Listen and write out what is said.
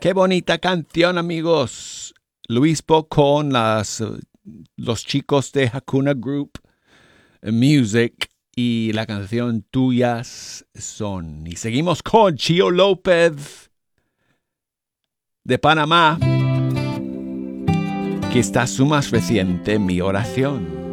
Qué bonita canción, amigos. Luis Po con los chicos de Hakuna Group Music y la canción Tuyas Son. Y seguimos con Chio López de Panamá, que está su más reciente Mi Oración.